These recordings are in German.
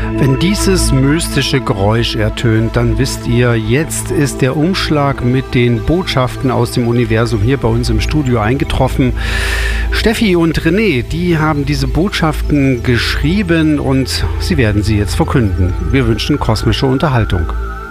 Wenn dieses mystische Geräusch ertönt, dann wisst ihr, jetzt ist der Umschlag mit den Botschaften aus dem Universum hier bei uns im Studio eingetroffen. Steffi und René, die haben diese Botschaften geschrieben und sie werden sie jetzt verkünden. Wir wünschen kosmische Unterhaltung.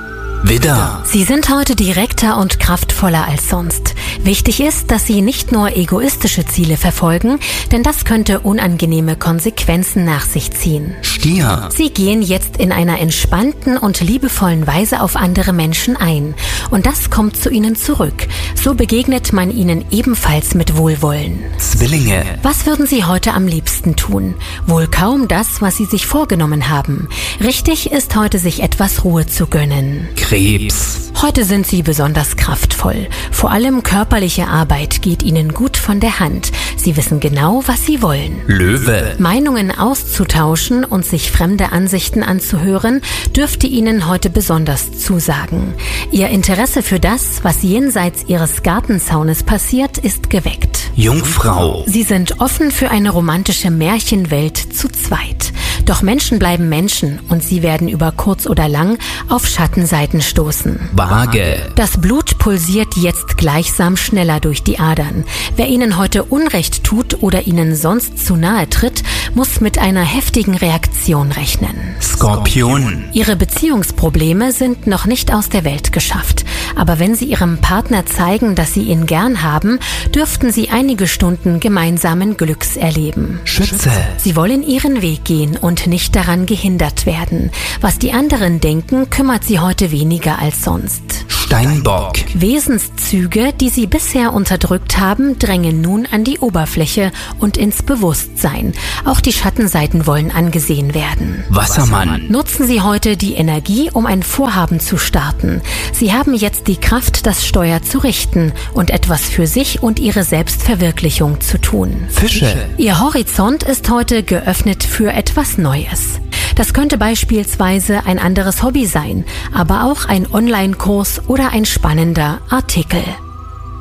Widder. Sie sind heute direkter und kraftvoller als sonst. Wichtig ist, dass Sie nicht nur egoistische Ziele verfolgen, denn das könnte unangenehme Konsequenzen nach sich ziehen. Stier. Sie gehen jetzt in einer entspannten und liebevollen Weise auf andere Menschen ein. Und das kommt zu Ihnen zurück. So begegnet man Ihnen ebenfalls mit Wohlwollen. Zwillinge. Was würden Sie heute am liebsten tun? Wohl kaum das, was Sie sich vorgenommen haben. Richtig ist heute, sich etwas Ruhe zu gönnen. Krebs. Heute sind Sie besonders kraftvoll. Vor allem körperliche Arbeit geht Ihnen gut von der Hand. Sie wissen genau, was Sie wollen. Löwe. Meinungen auszutauschen und sich fremde Ansichten anzuhören, dürfte Ihnen heute besonders zusagen. Ihr Interesse für das, was jenseits Ihres Gartenzaunes passiert, ist geweckt. Jungfrau. Sie sind offen für eine romantische Märchenwelt zu zweit. Doch Menschen bleiben Menschen und sie werden über kurz oder lang auf Schattenseiten stoßen. Waage. Das Blut pulsiert jetzt gleichsam schneller durch die Adern. Wer Ihnen heute Unrecht tut oder Ihnen sonst zu nahe tritt, muss mit einer heftigen Reaktion rechnen. Skorpion. Ihre Beziehungsprobleme sind noch nicht aus der Welt geschafft. Aber wenn Sie Ihrem Partner zeigen, dass Sie ihn gern haben, dürften Sie einige Stunden gemeinsamen Glücks erleben. Schütze. Sie wollen Ihren Weg gehen und nicht daran gehindert werden. Was die anderen denken, kümmert Sie heute weniger als sonst. Steinbock. Wesenszüge, die Sie bisher unterdrückt haben, drängen nun an die Oberfläche und ins Bewusstsein. Auch die Schattenseiten wollen angesehen werden. Wassermann. Nutzen Sie heute die Energie, um ein Vorhaben zu starten. Sie haben jetzt die Kraft, das Steuer zu richten und etwas für sich und Ihre Selbstverwirklichung zu tun. Fische. Ihr Horizont ist heute geöffnet für etwas Neues. Das könnte beispielsweise ein anderes Hobby sein, aber auch ein Online-Kurs oder ein spannender Artikel.